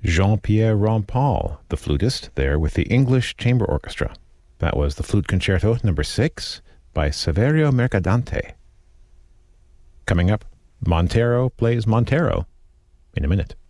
Jean-Pierre Rampal, the flutist, there with the English Chamber Orchestra. That was the Flute Concerto No. 6 by Saverio Mercadante. Coming up, Montero plays Montero in a minute.